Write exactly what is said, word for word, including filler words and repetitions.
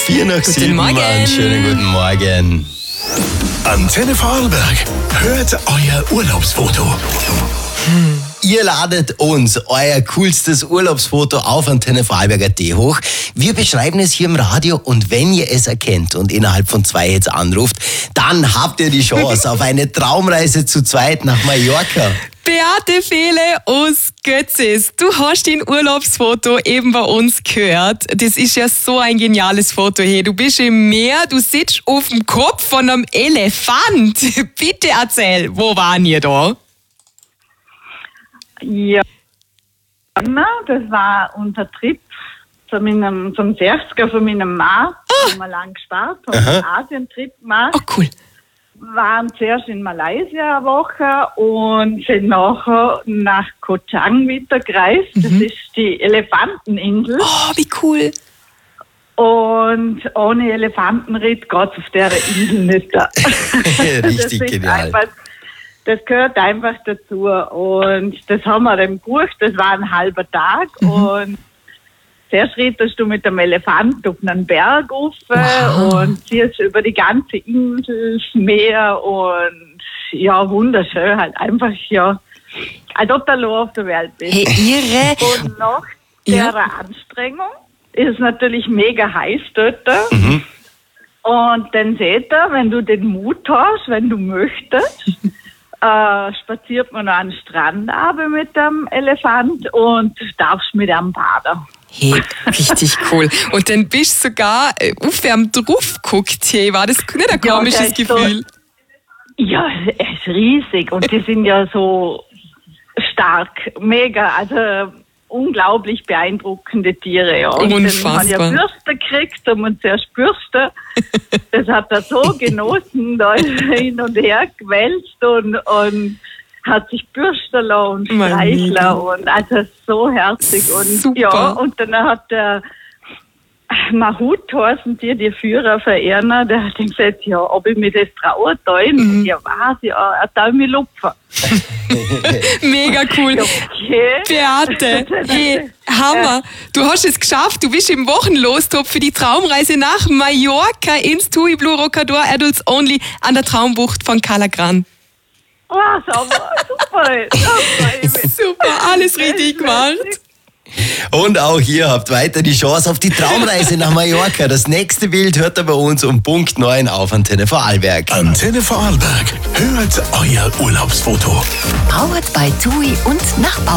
Vier nach sieben. Morgen. Einen schönen guten Morgen. Antenne Vorarlberg. Hört euer Urlaubsfoto. Hm. Ihr ladet uns euer coolstes Urlaubsfoto auf Antenne Vorarlberg Punkt at hoch. Wir beschreiben es hier im Radio und wenn ihr es erkennt und innerhalb von zwei jetzt anruft, dann habt ihr die Chance auf eine Traumreise zu zweit nach Mallorca. Beate Fehle aus Götzis, du hast dein Urlaubsfoto eben bei uns gehört. Das ist ja so ein geniales Foto hier. Du bist im Meer, du sitzt auf dem Kopf von einem Elefant. Bitte erzähl, wo waren ihr da? Ja, das war unser Trip zu meinem, zum sechziger von meinem Mann. Ah. Haben wir lang gespart, haben einen Asien-Trip gemacht. Oh, cool. Waren zuerst in Malaysia eine Woche und sind nachher nach Koh Chang wieder gereist. Das Mhm. ist die Elefanteninsel. Oh, wie cool. Und ohne Elefantenritt geht es auf der Insel nicht. Richtig das genial. Einfach, das gehört einfach dazu. Und das haben wir dann gebucht. Das war ein halber Tag. Mhm. Und zuerst rittest du mit dem Elefant auf einen Berg rauf wow. und ziehst über die ganze Insel, das Meer und ja, wunderschön. Halt einfach, ja, als ob du allein auf der Welt bist. Hey, irre. Und nach der Ja. Anstrengung ist es natürlich mega heiß dort. Mhm. Und dann seht ihr, wenn du den Mut hast, wenn du möchtest, äh, spaziert man an den Strand runter mit dem Elefant und darfst mit einem baden. Hey, richtig cool. Und dann bist du sogar äh, aufwärmt drauf geguckt. Hey, war das nicht ein Ja, komisches der ist Gefühl? So, ja, er ist riesig und die sind ja so stark, mega, also unglaublich beeindruckende Tiere. Ja. Und Unfassbar. dann haben ja Bürste gekriegt und man zuerst Bürste. Das hat er so genossen, da ist er hin und her gewälzt und, und hat sich bürsten lassen und streicheln und also so herzig. Und Super. ja, und dann hat der Mahut heißen die, die Führer verehren, der hat dann gesagt, ja, ob ich mir das traue, da mhm. ja, was, ja, er darf mich lupfen. Mega cool. Okay. Beate, hey, Hammer. Du hast es geschafft. Du bist im Wochenlostop für die Traumreise nach Mallorca ins Tui Blue Rocador Adults Only an der Traumbucht von Cala Gran. Oh, super, super. Super, alles richtig gemacht. Und auch ihr habt weiter die Chance auf die Traumreise nach Mallorca. Das nächste Bild hört ihr bei uns um Punkt neun auf Antenne Vorarlberg. Antenne Vorarlberg. Hört euer Urlaubsfoto. Powered by T U I und Nachbar.